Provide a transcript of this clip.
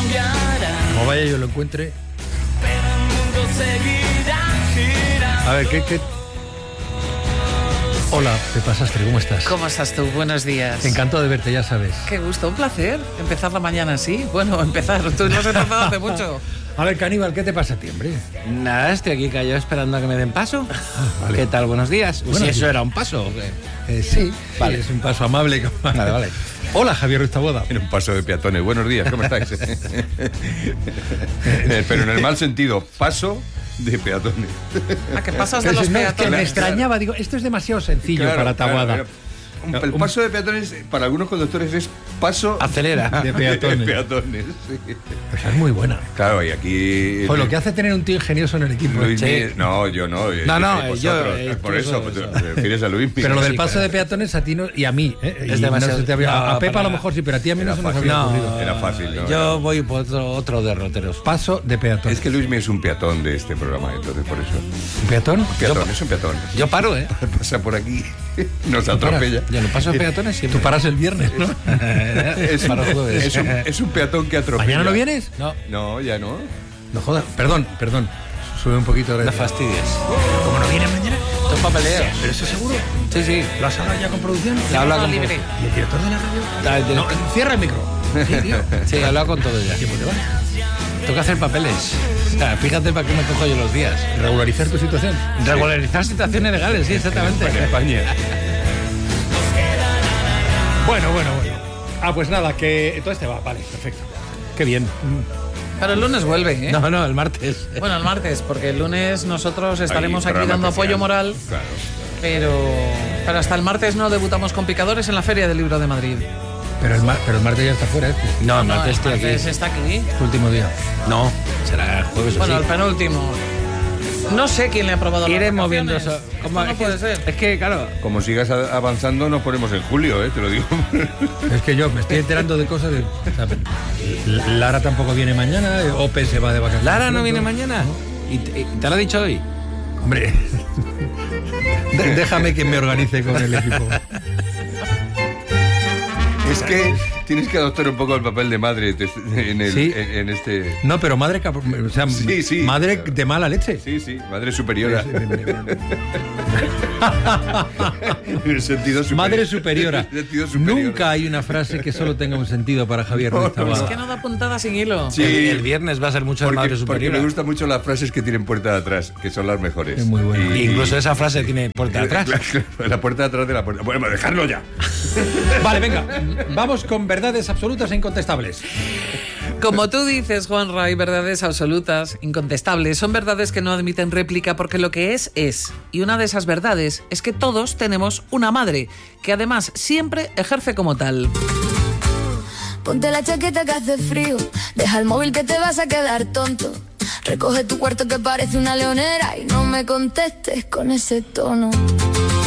Como vaya yo lo encuentre. A ver, ¿qué? Hola, Pepa Sastre, ¿cómo estás? ¿Cómo estás tú? Buenos días. Encantado de verte, ya sabes. Qué gusto, un placer empezar la mañana así. Bueno, empezar, tú no has empezado hace mucho. A ver, Caníbal, ¿qué te pasa a ti, hombre? Nada, estoy aquí callado esperando a que me den paso. Vale. ¿Qué tal? Buenos días. Buenos Si eso días. era un paso. ¿O qué? Sí, Vale. es un paso amable. Vale. Hola, Javier Ruiz Taboada. En un paso de peatones. Buenos días, ¿cómo estáis? Pero en el mal sentido, paso de peatones. ¿A qué pasas de Pero los no, es que me peatones? extrañaba, digo, esto es demasiado sencillo para Taboada. El paso de peatones, para algunos conductores, es paso Acelera. De peatones. de peatones, sí. Pues es muy buena. Claro, y aquí... Pues lo que hace tener un tío ingenioso en el equipo. Luis Sí. Miguel- No, yo no. No, vosotros. yo, Por tú eso, eso. te refieres a Luis Miguel. Pero lo del Sí, paso claro. de peatones a ti no, y a mí. Es Y demasiado- no se te había- no, a Pepa para a lo nada. mejor sí, pero a ti a mí no Era se nos fácil. había No, ocurrido. Era fácil, ¿no? Yo voy por otro derroteros. Paso de peatones. Es que Luis Miguel es un peatón de este programa, entonces por eso. ¿Un peatón? Peatón, es un peatón. Yo paro, ¿eh? Pasa por aquí, nos atropella. Yo no paso peatones siempre. Tú paras el viernes, ¿no? Paro jueves. Es un peatón que atropella. ¿Mañana no vienes? No, No, ya no. No jodas. Perdón. Sube un poquito de... no fastidies. ¿Cómo no viene mañana? Esto es papeleo. ¿Pero eso seguro? Sí. ¿Lo has hablado ya con producción? Ya habla con... libre. ¿Y el director de la radio? No, Cierra el micro. Sí, tío. sí, he hablado con todo ya. ¿Tiempo te va? Tengo que hacer papeles. O sea, fíjate para qué me cojo yo los días. ¿Regularizar tu situación? Regularizar situaciones legales, sí, exactamente. En España. Bueno. Ah, pues nada, que entonces te va. Vale, perfecto. Qué bien. Pero el lunes vuelve, ¿eh? No, el martes. Bueno, el martes, porque el lunes nosotros estaremos Hay aquí programa dando especial. apoyo moral, Claro. pero hasta el martes no debutamos con Picadores en la Feria del Libro de Madrid. Pero el martes ya está fuera este. No, el No, martes estoy aquí. está aquí. Tu último día. No, será el jueves o Bueno, sí. el penúltimo. No sé quién le ha aprobado las Iré vacaciones. moviendo eso. Esto no puede ser. Es que, claro, Como sigas avanzando, nos ponemos en julio, te lo digo. Es que yo me estoy enterando de cosas de... o sea, Lara tampoco viene mañana, Ope se va de vacaciones. Lara no pronto. viene mañana. ¿Y te lo ha dicho hoy? Hombre, déjame que me organice con el equipo. Es que tienes que adoptar un poco el papel de madre Sí. en este... No, pero madre, o sea, Sí. madre de mala leche. Sí, madre superiora. En el sentido superior. Madre superiora. En el sentido superior. Nunca hay una frase que solo tenga un sentido para Javier Ruiz Es Taboada. que no da puntada sin hilo. Sí. El viernes va a ser mucho de madre Porque superior. me gustan mucho las frases que tienen puerta de atrás, que son las mejores. Es muy bueno. Incluso esa frase tiene puerta de atrás. Claro, la puerta de atrás de la puerta. Bueno, dejarlo ya. Vale, venga, vamos con verdades absolutas e incontestables. Como tú dices, Juanra, hay verdades absolutas, incontestables. Son verdades que no admiten réplica porque lo que es. Y una de esas verdades es que todos tenemos una madre, que además siempre ejerce como tal. Ponte la chaqueta que hace frío, deja el móvil que te vas a quedar tonto. Recoge tu cuarto que parece una leonera y no me contestes con ese tono.